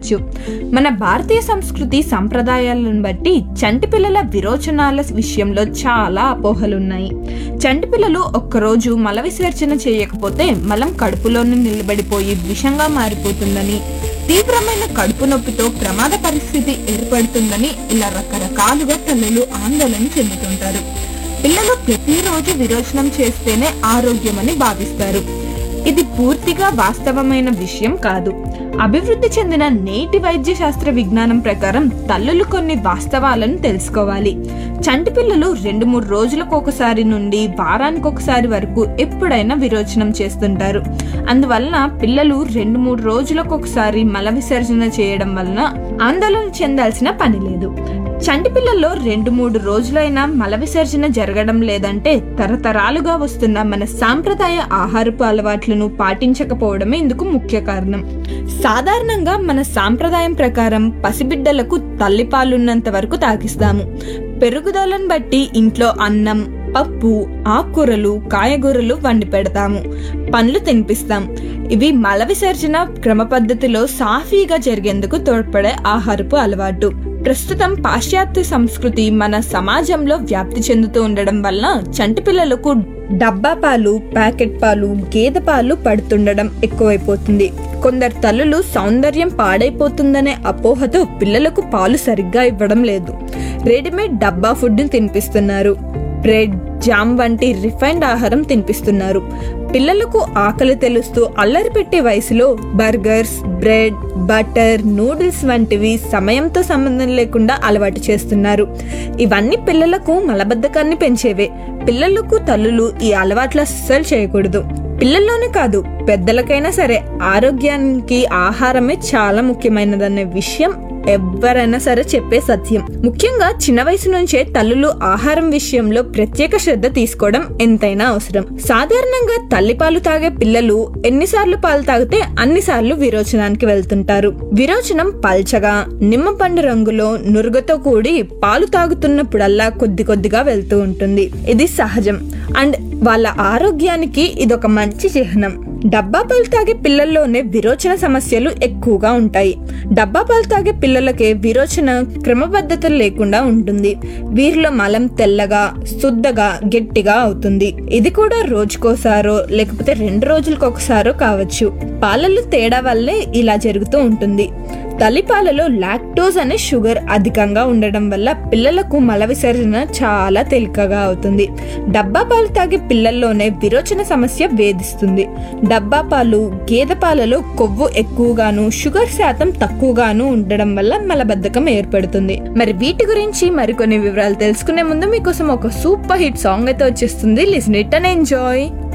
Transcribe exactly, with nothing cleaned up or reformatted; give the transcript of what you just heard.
చెప్పవచ్చు. మన భారతీయ సంస్కృతి సంప్రదాయాలను బట్టి చంటి పిల్లల విరోచనాల విషయంలో చాలా అపోహలున్నాయి. చంటి పిల్లలు ఒక్కరోజు మల విసర్జన చేయకపోతే మలం కడుపులోనే నిలబడిపోయి విషంగా మారిపోతుందని, తీవ్రమైన కడుపు నొప్పితో ప్రమాద పరిస్థితి ఏర్పడుతుందని ఇలా రకరకాలుగా తల్లులు ఆందోళన చెందుతుంటారు. పిల్లలు ప్రతిరోజు విరోచనం చేస్తేనే ఆరోగ్యమని భావిస్తారు. ఇది పూర్తిగా వాస్తవమైన విషయం కాదు. అభివృద్ధి చెందిన నేటి వైద్య శాస్త్ర విజ్ఞానం ప్రకారం తల్లులు కొన్ని వాస్తవాలను తెలుసుకోవాలి. చంటి పిల్లలు రెండు మూడు రోజులకు ఒకసారి నుండి వారానికి ఒకసారి వరకు ఎప్పుడైనా విరోచనం చేస్తుంటారు. అందువలన పిల్లలు రెండు మూడు రోజులకు ఒకసారి మల విసర్జన చేయడం వలన ఆందోళన చెందాల్సిన పని లేదు. చంటి పిల్లల్లో రెండు మూడు రోజులైనా మల విసర్జన జరగడం లేదంటే తరతరాలుగా వస్తున్న మన సాంప్రదాయ ఆహారపు అలవాట్లను పాటించకపోవడమే ఇందుకు ముఖ్య కారణం. సాధారణంగా మన సాంప్రదాయం ప్రకారం పసిబిడ్డలకు తల్లిపాలున్నంత వరకు తాగిస్తాము. పెరుగుదలను బట్టి ఇంట్లో అన్నం, పప్పు, ఆకుకూరలు, కాయగూరలు వండి పెడతాము. పండ్లు తినిపిస్తాం. ఇవి మల విసర్జన క్రమ పద్ధతిలో సాఫీగా జరిగేందుకు తోడ్పడే ఆహారపు అలవాటు. ప్రస్తుతం పాశ్చాత్య సంస్కృతి మన సమాజంలో వ్యాప్తి చెందుతూ ఉండడం వల్ల చంటి పిల్లలకు డబ్బా పాలు, ప్యాకెట్ పాలు, గేదె పాలు పడుతుండడం ఎక్కువైపోతుంది. కొందరు తల్లులు సౌందర్యం పాడైపోతుందనే అపోహతో పిల్లలకు పాలు సరిగ్గా ఇవ్వడం లేదు. రెడీమేడ్ డబ్బా ఫుడ్ తినిపిస్తున్నారు. బ్రెడ్, జామ్ వంటి రిఫైన్డ్ ఆహారం తినిపిస్తున్నారు. పిల్లలకు ఆకలి తెలుస్తూ అల్లరి పెట్టే వయసులో బర్గర్స్, బ్రెడ్, బటర్, నూడిల్స్ వంటివి సమయంతో సంబంధం లేకుండా అలవాటు చేస్తున్నారు. ఇవన్నీ పిల్లలకు మలబద్ధకాన్ని పెంచేవే. పిల్లలకు తల్లులు ఈ అలవాట్లు అస్సలు చేయకూడదు. పిల్లల్లోనే కాదు, పెద్దలకైనా సరే ఆరోగ్యానికి ఆహారమే చాలా ముఖ్యమైనదనే విషయం ఎవరైనా సరే చెప్పే సత్యం. ముఖ్యంగా చిన్న వయసు నుంచే తల్లులు ఆహారం విషయంలో ప్రత్యేక శ్రద్ధ తీసుకోవడం ఎంతైనా అవసరం. సాధారణంగా తల్లిపాలు తాగే పిల్లలు ఎన్నిసార్లు పాలు తాగితే అన్నిసార్లు విరోచనానికి వెళ్తుంటారు. విరోచనం పల్చగా, నిమ్మపండు రంగులో నురుగతో కూడి పాలు తాగుతున్నప్పుడల్లా కొద్ది కొద్దిగా వెళ్తూ ఉంటుంది. ఇది సహజం అండ్ వాళ్ళ ఆరోగ్యానికి ఇదొక మంచి చిహ్నం. డబ్బా పాలు తాగే పిల్లల్లోనే విరోచన సమస్యలు ఎక్కువగా ఉంటాయి. డబ్బా పాలు తాగే పిల్లలకే విరోచన క్రమబద్ధత లేకుండా ఉంటుంది. వీరిలో మలం తెల్లగా, శుద్ధగా, గట్టిగా అవుతుంది. ఇది కూడా రోజుకోసారో లేకపోతే రెండు రోజులకు ఒకసారో కావచ్చు. పాలల్లో తేడా వల్లే ఇలా జరుగుతూ ఉంటుంది. తల్లిపాలలో లాక్టోజ్ అనే షుగర్ అధికంగా ఉండడం వల్ల పిల్లలకు మల విసర్జన చాలా తేలికగా అవుతుంది. డబ్బా పాలు తాగే పిల్లల్లోనే విరోచన సమస్య వేధిస్తుంది. డబ్బా పాలు, గేదె పాలలో కొవ్వు ఎక్కువగాను, షుగర్ శాతం తక్కువగాను ఉండడం వల్ల మలబద్ధకం ఏర్పడుతుంది. మరి వీటి గురించి మరికొన్ని వివరాలు తెలుసుకునే ముందు మీకోసం ఒక సూపర్ హిట్ సాంగ్ అయితే వచ్చేస్తుంది. Listen it and enjoy.